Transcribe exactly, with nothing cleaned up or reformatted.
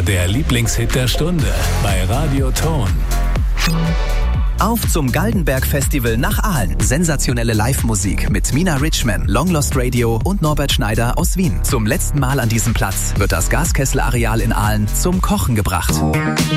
der Lieblingshit der Stunde bei Radio Ton. Auf zum Galdenberg-Festival nach Aalen. Sensationelle Live-Musik mit Mina Richman, Long Lost Radio und Norbert Schneider aus Wien. Zum letzten Mal an diesem Platz wird das Gaskessel-Areal in Aalen zum Kochen gebracht.